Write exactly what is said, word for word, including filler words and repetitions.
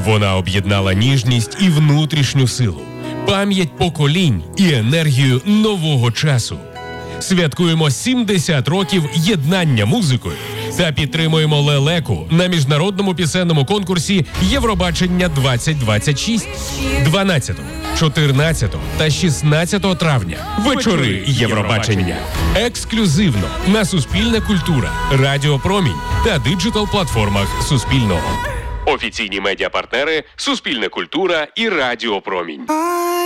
Вона об'єднала ніжність і внутрішню силу, пам'ять поколінь і енергію нового часу. Святкуємо сімдесят років єднання музикою та підтримуємо лелеку на міжнародному пісенному конкурсі Євробачення двадцять двадцять шість дванадцятого, чотирнадцятого та шістнадцятого травня. Вечори Євробачення. Ексклюзивно на Суспільне культура, Радіо Промінь та диджитал-платформах Суспільного. Офіційні медіапартнери Суспільне культура і Радіо Промінь.